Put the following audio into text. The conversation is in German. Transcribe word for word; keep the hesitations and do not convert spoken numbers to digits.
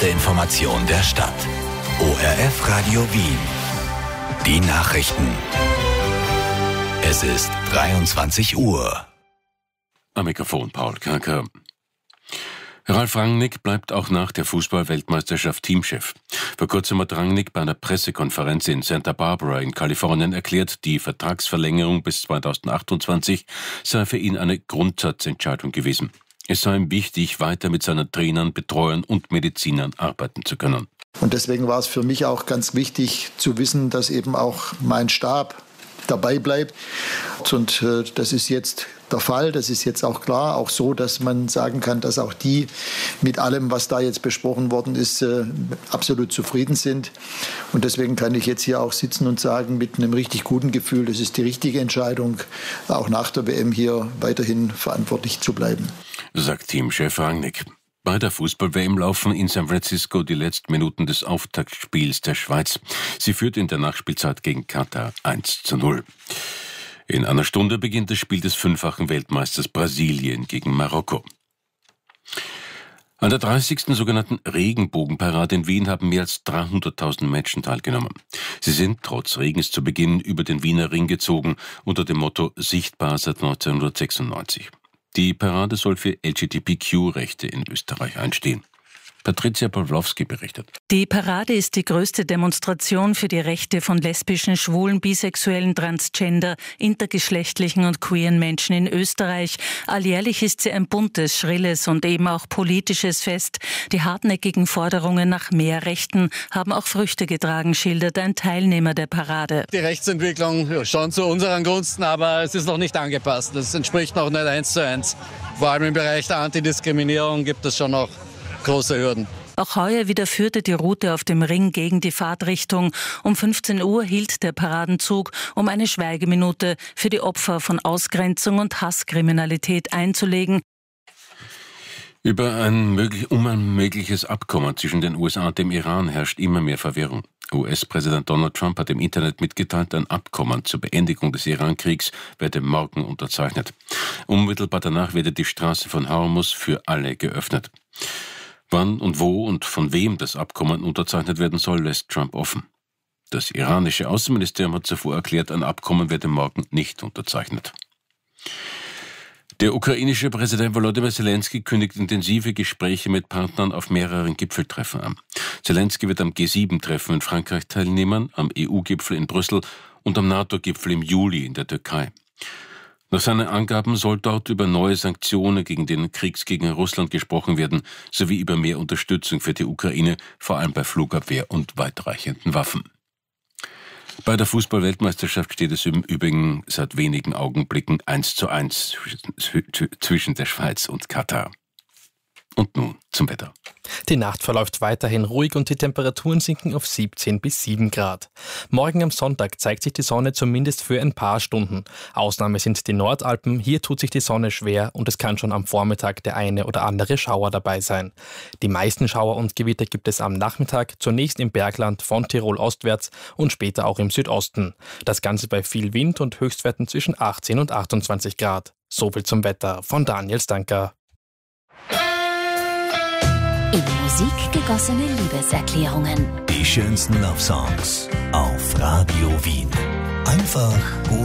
erste Information der Stadt. O R F Radio Wien. Die Nachrichten. Es ist dreiundzwanzig Uhr. Am Mikrofon Paul Kerker. Ralf Rangnick bleibt auch nach der Fußball-Weltmeisterschaft Teamchef. Vor kurzem hat Rangnick bei einer Pressekonferenz in Santa Barbara in Kalifornien erklärt, die Vertragsverlängerung bis zweitausendachtundzwanzig sei für ihn eine Grundsatzentscheidung gewesen. Es sei ihm wichtig, weiter mit seinen Trainern, Betreuern und Medizinern arbeiten zu können. Und deswegen war es für mich auch ganz wichtig zu wissen, dass eben auch mein Stab dabei bleibt. Und äh, das ist jetzt der Fall, das ist jetzt auch klar, auch so, dass man sagen kann, dass auch die mit allem, was da jetzt besprochen worden ist, äh, absolut zufrieden sind. Und deswegen kann ich jetzt hier auch sitzen und sagen, mit einem richtig guten Gefühl, das ist die richtige Entscheidung, auch nach der W M hier weiterhin verantwortlich zu bleiben. Sagt Teamchef Rangnick. Bei der Fußball-W M laufen in San Francisco die letzten Minuten des Auftaktspiels der Schweiz. Sie führt in der Nachspielzeit gegen Katar eins zu null. In einer Stunde beginnt das Spiel des fünffachen Weltmeisters Brasilien gegen Marokko. An der dreißigsten sogenannten Regenbogenparade in Wien haben mehr als dreihunderttausend Menschen teilgenommen. Sie sind trotz Regens zu Beginn über den Wiener Ring gezogen unter dem Motto Sichtbar seit neunzehnhundertsechsundneunzig. Die Parade soll für L G B T Q-Rechte in Österreich einstehen. Patricia Pawlowski berichtet. Die Parade ist die größte Demonstration für die Rechte von lesbischen, schwulen, bisexuellen, transgender, intergeschlechtlichen und queeren Menschen in Österreich. Alljährlich ist sie ein buntes, schrilles und eben auch politisches Fest. Die hartnäckigen Forderungen nach mehr Rechten haben auch Früchte getragen, schildert ein Teilnehmer der Parade. Die Rechtsentwicklung schon zu unseren Gunsten, aber es ist noch nicht angepasst. Das entspricht noch nicht eins zu eins. Vor allem im Bereich der Antidiskriminierung gibt es schon noch große Hürden. Auch heuer wieder führte die Route auf dem Ring gegen die Fahrtrichtung. Um fünfzehn Uhr hielt der Paradenzug, um eine Schweigeminute für die Opfer von Ausgrenzung und Hasskriminalität einzulegen. Über ein möglich, um ein mögliches Abkommen zwischen den U S A und dem Iran herrscht immer mehr Verwirrung. U S-Präsident Donald Trump hat im Internet mitgeteilt, ein Abkommen zur Beendigung des Iran-Kriegs werde morgen unterzeichnet. Unmittelbar danach werde die Straße von Hormuz für alle geöffnet. Wann und wo und von wem das Abkommen unterzeichnet werden soll, lässt Trump offen. Das iranische Außenministerium hat zuvor erklärt, ein Abkommen werde morgen nicht unterzeichnet. Der ukrainische Präsident Volodymyr Zelensky kündigt intensive Gespräche mit Partnern auf mehreren Gipfeltreffen an. Zelensky wird am G sieben Treffen in Frankreich teilnehmen, am E U-Gipfel in Brüssel und am NATO-Gipfel im Juli in der Türkei. Nach seinen Angaben soll dort über neue Sanktionen gegen den Kriegsgegner Russland gesprochen werden, sowie über mehr Unterstützung für die Ukraine, vor allem bei Flugabwehr und weitreichenden Waffen. Bei der Fußball-Weltmeisterschaft steht es im Übrigen seit wenigen Augenblicken eins zu eins zwischen der Schweiz und Katar. Und nun zum Wetter. Die Nacht verläuft weiterhin ruhig und die Temperaturen sinken auf siebzehn bis sieben Grad. Morgen am Sonntag zeigt sich die Sonne zumindest für ein paar Stunden. Ausnahme sind die Nordalpen, hier tut sich die Sonne schwer und es kann schon am Vormittag der eine oder andere Schauer dabei sein. Die meisten Schauer und Gewitter gibt es am Nachmittag, zunächst im Bergland von Tirol ostwärts und später auch im Südosten. Das Ganze bei viel Wind und Höchstwerten zwischen achtzehn und achtundzwanzig Grad. Soviel zum Wetter von Daniel Stanker. In Musik gegossene Liebeserklärungen. Die schönsten Love Songs auf Radio Wien. Einfach gut.